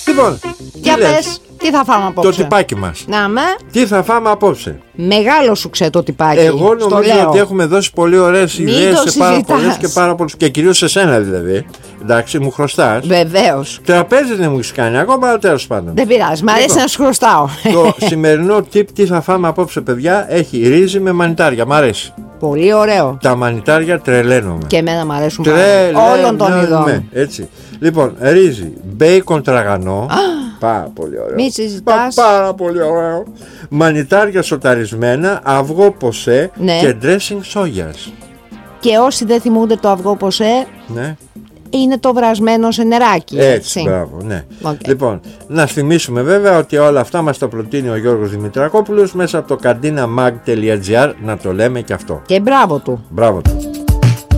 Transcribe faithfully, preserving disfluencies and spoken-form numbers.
Λοιπόν, για τι λες? πες, τι θα φάμε απόψε? Το τυπάκι μας. Να με. Τι θα φάμε απόψε? Μεγάλο σου ξέ το τυπάκι. Εγώ νομίζω ότι έχουμε δώσει πολύ ωραίες Μην ιδέες το σε πάρα συζητάς. πολλές και πάρα πολλούς. Και κυρίως σε σένα δηλαδή. Εντάξει, μου χρωστάς. Βεβαίως. Τραπέζι δεν μου έχεις κάνει ακόμα, αλλά τέλος πάντων. Δεν πειράζει, μ' αρέσει Λοιπόν, να σου χρωστάω. Το σημερινό tip τι θα φάμε απόψε, παιδιά, έχει ρύζι με μανιτάρια. Μ' αρέσει. Πολύ ωραίο. Τα μανιτάρια τρελαίνομαι. Και εμένα μ' αρέσουν πάρα Τρελαίνομαι. όλων των ειδών. Έτσι. Λοιπόν, ρύζι, μπέικον τραγανό. Πάρα πολύ ωραίο. Μη συζητάς. Πα, πάρα πολύ ωραίο. Μανιτάρια σοταρισμένα, αυγό ποσέ Ναι. και dressing σόγιας. Και όσοι δεν θυμούνται το αυγό ποσέ, Ναι. είναι το βρασμένο σε νεράκι. Έτσι, μπράβο, ναι. Okay. Λοιπόν, να θυμίσουμε βέβαια ότι όλα αυτά μας τα προτείνει ο Γιώργος Δημητρακόπουλος μέσα από το καντίνα mag τελεία gr, να το λέμε και αυτό. Και μπράβο του. Μπράβο του.